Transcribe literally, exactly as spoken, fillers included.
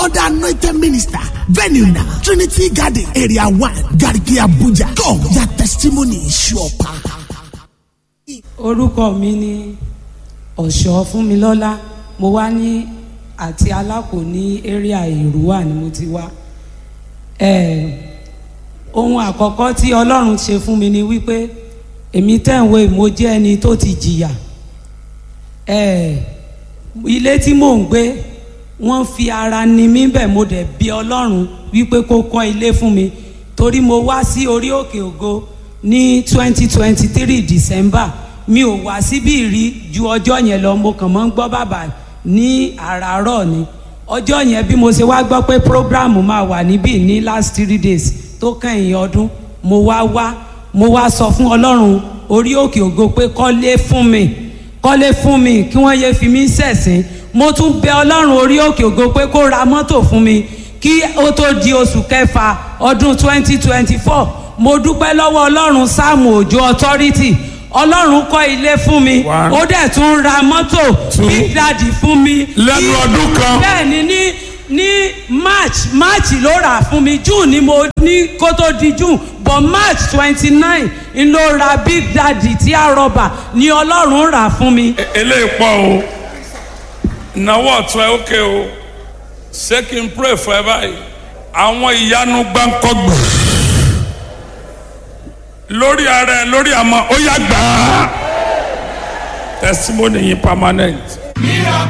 other anointed minister. Venue now, Trinity Garden, Area one, Garki Abuja. Come, your testimony is sure power. Orúkọ mi ni Ọ̀ṣọ́ Fúnmilọ́lá. Mo wá ní àti Alákò ní area Ìrúwà ni mo ti wá. Eh, ohun àkọ́kọ́ tí Ọlọ́run ṣe fún mi ni wípé èmi tẹ̀wé mo jẹ́ ẹni tó ti jìyà. Eh, ilé tí mò ń gbé wọ́n fi ara ni mí bẹ̀, mo dẹ̀ bí Ọlọ́run wípé kó kọ́ ilé fún mi torí mo wá sí orí òkè ògo ní twenty twenty three December. Mi ò wá síbí rí ju ọjọ́ yẹn lọ, mo kàn mọ́ ń gbọ́ bàbá ní àràárọ̀ ni. Ọjọ́ yẹn bí mo ṣe wá gbọ́ pé program máa wà níbí ní last three days tó kẹ́yìn ọdún, mo wá wá mo wá sọ fún Ọlọ́run orí òkè ògo pé kọ́lé fún mi kọ́lé fún mi kí wọ́n yé fi mí ṣẹ̀sín. Mo tún bẹ Ọlọ́run orí òkè ògo pé kó ra mọ́tò fún mi kí ó tó di oṣù kẹfà ọdún twenty twenty four. Mo dúpẹ́ lọ́wọ́ Ọlọ́run Sáàmù Òjó authority. Ọlọ́run kọ́ ilé fún mi, ó dẹ̀ tún ra mọ́tò Big Daddy fún mi lẹ́nu ọdún kan. Bẹ́ẹ̀ ni ní ní March March ló rà fún mi, June ni mo ní kó tó di June, but March twenty nine n ló ra Big Daddy tí a rọ̀bà ni Ọlọ́run rà fún mi. Eléyìí pọ̀ o, ìnáwó ọ̀tún ẹ̀ ókè o, ṣé kí n pray for ẹ báyìí? Àwọn ìyanu gbáǹkọ́gbò lórí ara ẹ lórí àmọ́ ó yá gbà á testimony yìí permanent.